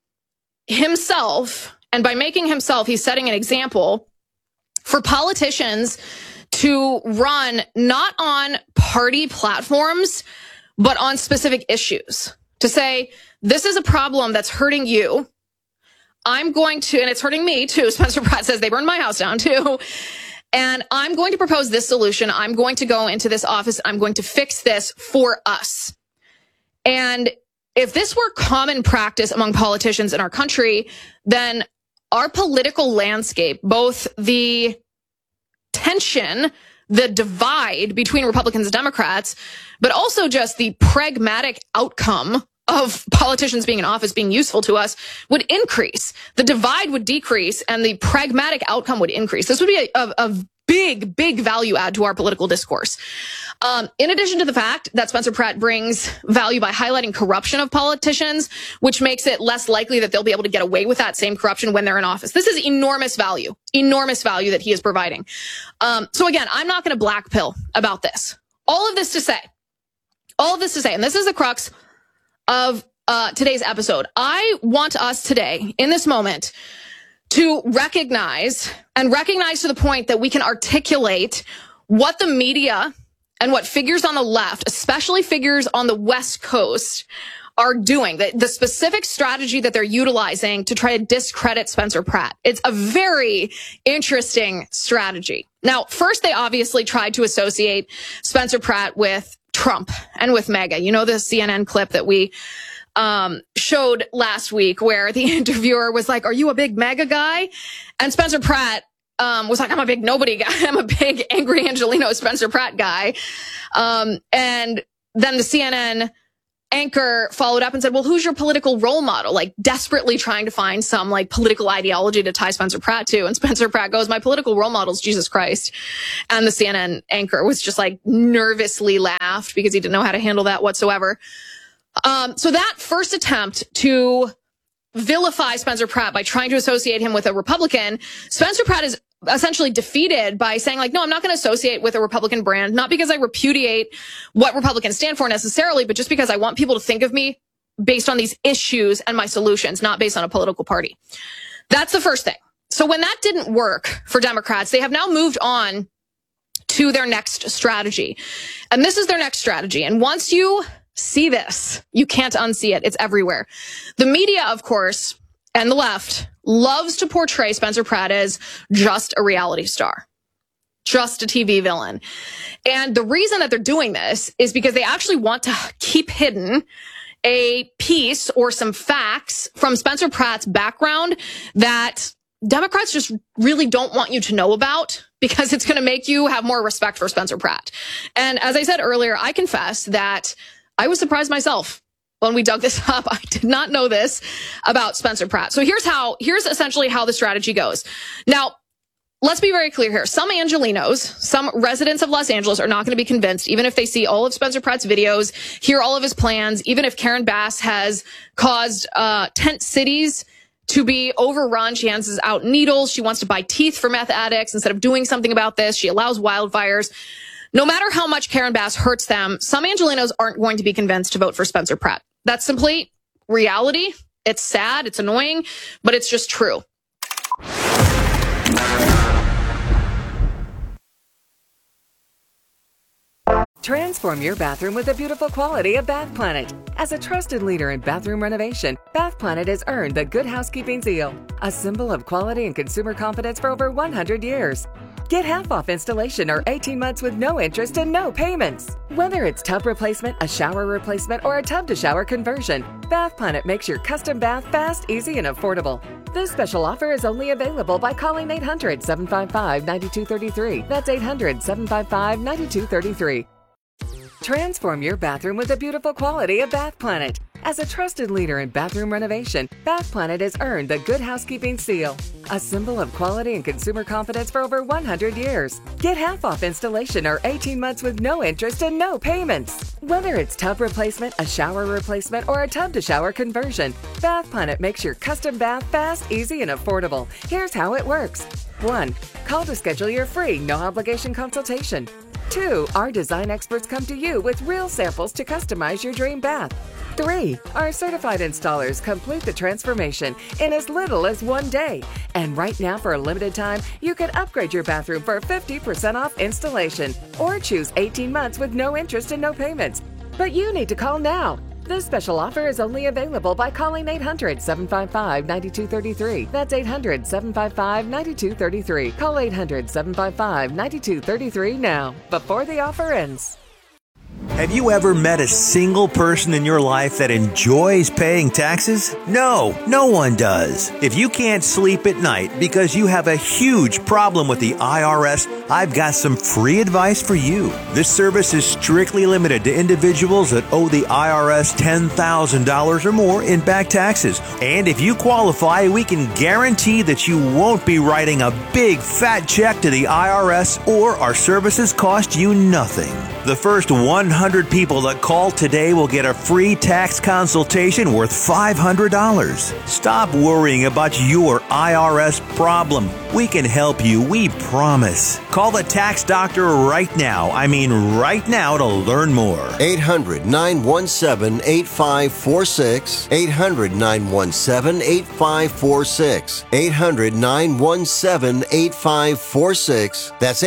himself, and by making himself, he's setting an example for politicians to run not on party platforms, but on specific issues. To say, this is a problem that's hurting you. I'm going to, and it's hurting me too. Spencer Pratt says they burned my house down too. And I'm going to propose this solution. I'm going to go into this office. I'm going to fix this for us. And if this were common practice among politicians in our country, then our political landscape, both the tension, the divide between Republicans and Democrats, but also just the pragmatic outcome of politicians being in office being useful to us would increase. The divide would decrease and the pragmatic outcome would increase. This would be a big, big value add to our political discourse. In addition to the fact that Spencer Pratt brings value by highlighting corruption of politicians, which makes it less likely that they'll be able to get away with that same corruption when they're in office. This is enormous value that he is providing. So again, I'm not going to black pill about this. All of this to say, and this is the crux of today's episode. I want us today, in this moment, to recognize to the point that we can articulate what the media and what figures on the left, especially figures on the West Coast, are doing, the specific strategy that they're utilizing to try to discredit Spencer Pratt. It's a very interesting strategy. Now, first, they obviously tried to associate Spencer Pratt with Trump and with MAGA. You know, the CNN clip that we showed last week where the interviewer was like, "Are you a big MAGA guy?" And Spencer Pratt was like, "I'm a big nobody guy. I'm a big angry Angelino Spencer Pratt guy." And then the CNN anchor followed up and said, "Well, who's your political role model?" Like desperately trying to find some like political ideology to tie Spencer Pratt to. And Spencer Pratt goes, "My political role model is Jesus Christ." And the CNN anchor was just like nervously laughed because he didn't know how to handle that whatsoever. So that first attempt to vilify Spencer Pratt by trying to associate him with a Republican, Spencer Pratt is essentially defeated by saying like, "No, I'm not going to associate with a Republican brand, not because I repudiate what Republicans stand for necessarily, but just because I want people to think of me based on these issues and my solutions, not based on a political party." That's the first thing. So when that didn't work for Democrats, they have now moved on to their next strategy. And this is their next strategy. And once you see this, you can't unsee it. It's everywhere. The media, of course, and the left loves to portray Spencer Pratt as just a reality star, just a TV villain. And the reason that they're doing this is because they actually want to keep hidden a piece or some facts from Spencer Pratt's background that Democrats just really don't want you to know about, because it's going to make you have more respect for Spencer Pratt. And as I said earlier, I confess that I was surprised myself when we dug this up. I did not know this about Spencer Pratt. So here's essentially how the strategy goes. Now, let's be very clear here. Some Angelinos, some residents of Los Angeles are not going to be convinced, even if they see all of Spencer Pratt's videos, hear all of his plans, even if Karen Bass has caused tent cities to be overrun. She hands out needles. She wants to buy teeth for meth addicts instead of doing something about this. She allows wildfires. No matter how much Karen Bass hurts them, some Angelinos aren't going to be convinced to vote for Spencer Pratt. That's simply reality. It's sad. It's annoying, but it's just true. Transform your bathroom with the beautiful quality of Bath Planet. As a trusted leader in bathroom renovation, Bath Planet has earned the Good Housekeeping seal, a symbol of quality and consumer confidence for over 100 years. Get half off installation or 18 months with no interest and no payments. Whether it's tub replacement, a shower replacement, or a tub-to-shower conversion, Bath Planet makes your custom bath fast, easy, and affordable. This special offer is only available by calling 800-755-9233. That's 800-755-9233. Transform your bathroom with the beautiful quality of Bath Planet. As a trusted leader in bathroom renovation, Bath Planet has earned the Good Housekeeping seal, a symbol of quality and consumer confidence for over 100 years. Get half off installation or 18 months with no interest and no payments. Whether it's tub replacement, a shower replacement, or a tub-to-shower conversion, Bath Planet makes your custom bath fast, easy, and affordable. Here's how it works. 1. Call to schedule your free, no-obligation consultation. 2. Our design experts come to you with real samples to customize your dream bath. 3. Our certified installers complete the transformation in as little as 1 day. And right now, for a limited time, you can upgrade your bathroom for 50% off installation or choose 18 months with no interest and no payments. But you need to call now. This special offer is only available by calling 800-755-9233. That's 800-755-9233. Call 800-755-9233 now, before the offer ends. Have you ever met a single person in your life that enjoys paying taxes? No, no one does. If you can't sleep at night because you have a huge problem with the IRS, I've got some free advice for you. This service is strictly limited to individuals that owe the IRS $10,000 or more in back taxes. And if you qualify, we can guarantee that you won't be writing a big fat check to the IRS, or our services cost you nothing. The first 100 people that call today will get a free tax consultation worth $500. Stop worrying about your IRS problem. We can help you, we promise. Call the tax doctor right now. I mean right now to learn more. 800-917-8546. 800-917-8546. 800-917-8546. That's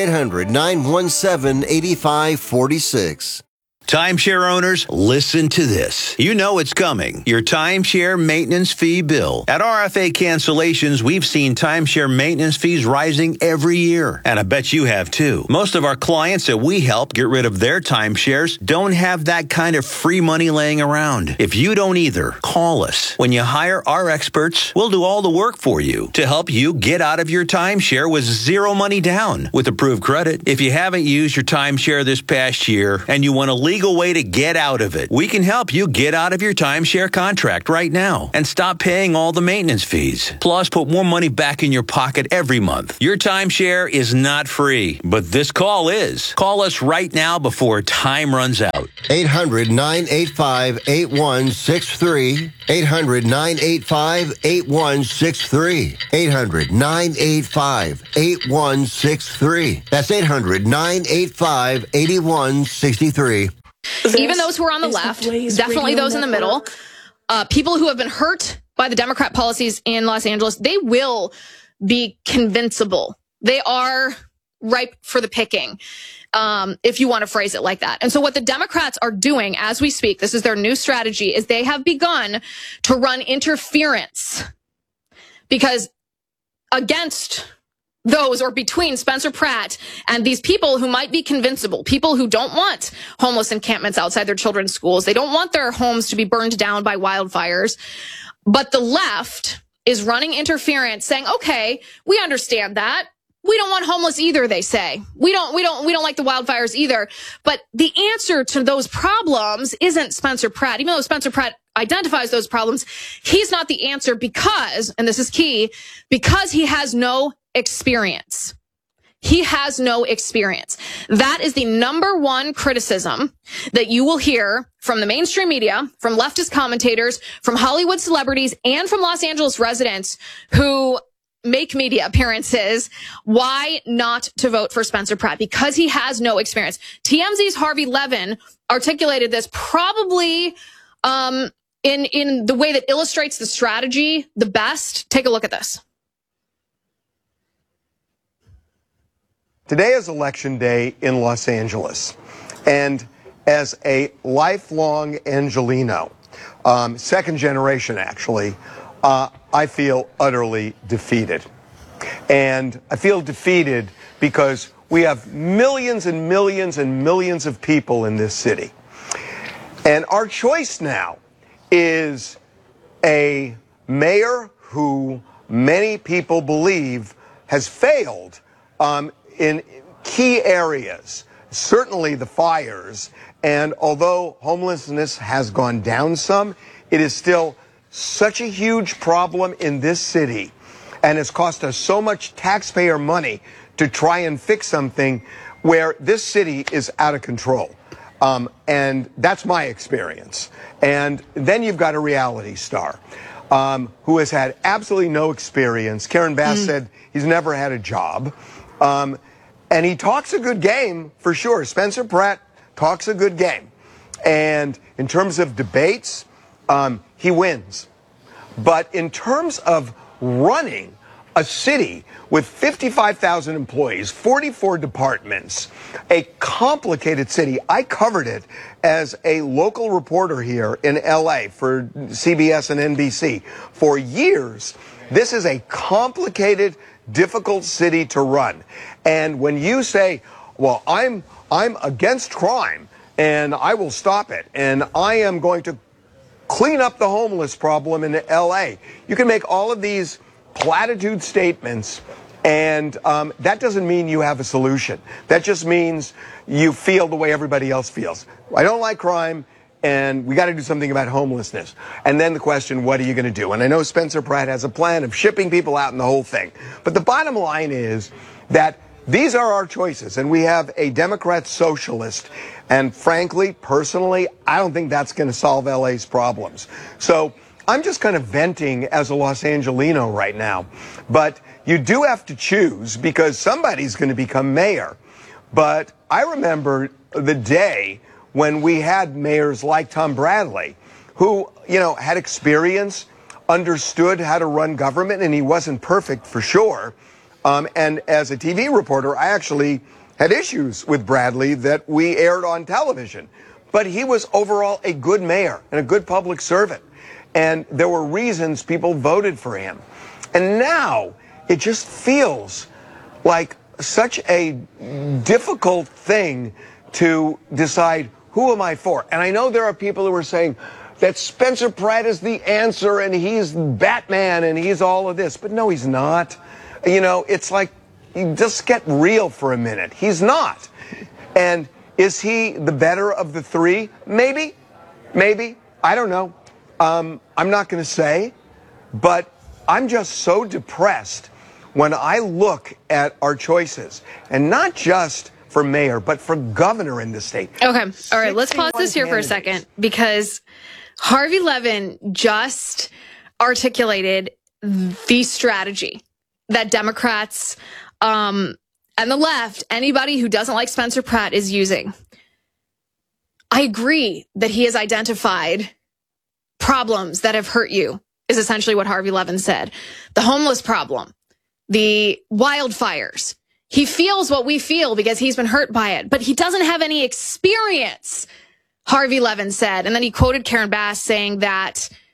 800-917-8546. Timeshare owners, listen to this. You know it's coming. Your timeshare maintenance fee bill. At RFA Cancellations, we've seen timeshare maintenance fees rising every year. And I bet you have too. Most of our clients that we help get rid of their timeshares don't have that kind of free money laying around. If you don't either, call us. When you hire our experts, we'll do all the work for you to help you get out of your timeshare with zero money down with approved credit. If you haven't used your timeshare this past year and you want a legal way to get out of it, we can help you get out of your timeshare contract right now and stop paying all the maintenance fees. Plus, put more money back in your pocket every month. Your timeshare is not free, but this call is. Call us right now before time runs out. 800-985-8163. 800-985-8163. 800-985-8163. That's 800-985-8163. Even those who are on the left, definitely those in the middle, people who have been hurt by the Democrat policies in Los Angeles, they will be convincible. They are ripe for the picking, if you want to phrase it like that. And so what the Democrats are doing as we speak, this is their new strategy, is they have begun to run interference because against those or between Spencer Pratt and these people who might be convincible, people who don't want homeless encampments outside their children's schools. They don't want their homes to be burned down by wildfires. But the left is running interference saying, okay, we understand that. We don't want homeless either, they say. We don't like the wildfires either. But the answer to those problems isn't Spencer Pratt. Even though Spencer Pratt identifies those problems, he's not the answer because, and this is key, because he has no experience. He has no experience. That is the number one criticism that you will hear from the mainstream media, from leftist commentators, from Hollywood celebrities, and from Los Angeles residents who make media appearances. Why not to vote for Spencer Pratt? Because he has no experience. TMZ's Harvey Levin articulated this probably in the way that illustrates the strategy the best. Take a look at this. Today is election day in Los Angeles, and as a lifelong Angelino, second generation actually, I feel utterly defeated. And I feel defeated because we have millions and millions and millions of people in this city. And our choice now is a mayor who many people believe has failed in key areas, certainly the fires. And although homelessness has gone down some, it is still such a huge problem in this city and has cost us so much taxpayer money to try and fix something where this city is out of control. And that's my experience. And then you've got a reality star who has had absolutely no experience. Karen Bass said he's never had a job. And he talks a good game, for sure. Spencer Pratt talks a good game. And in terms of debates, he wins. But in terms of running a city with 55,000 employees, 44 departments, a complicated city. I covered it as a local reporter here in LA for CBS and NBC for years. This is a complicated, difficult city to run. And when you say, well, I'm against crime and I will stop it and I am going to clean up the homeless problem in LA, you can make all of these platitude statements, and that doesn't mean you have a solution. That just means you feel the way everybody else feels. I don't like crime, and we got to do something about homelessness. And then the question, what are you going to do? And I know Spencer Pratt has a plan of shipping people out and the whole thing. But the bottom line is that these are our choices, and we have a Democrat socialist. And frankly, personally, I don't think that's going to solve LA's problems. So I'm just kind of venting as a Los Angelino right now. But you do have to choose because somebody's going to become mayor. But I remember the day when we had mayors like Tom Bradley, who, had experience, understood how to run government, and he wasn't perfect for sure. And as a TV reporter, I actually had issues with Bradley that we aired on television. But he was overall a good mayor and a good public servant. And there were reasons people voted for him. And now it just feels like such a difficult thing to decide who am I for. And I know there are people who are saying that Spencer Pratt is the answer and he's Batman and he's all of this. But no, he's not. It's like, you just get real for a minute. He's not. And is he the better of the three? Maybe. I don't know. I'm not going to say. But I'm just so depressed when I look at our choices. And not just for mayor, but for governor in the state. Okay. All right. Let's pause this here for a second because Harvey Levin just articulated the strategy that Democrats and the left, anybody who doesn't like Spencer Pratt, is using. I agree that he has identified problems that have hurt you, is essentially what Harvey Levin said. The homeless problem, the wildfires. He feels what we feel because he's been hurt by it, but he doesn't have any experience, Harvey Levin said. And then he quoted Karen Bass saying that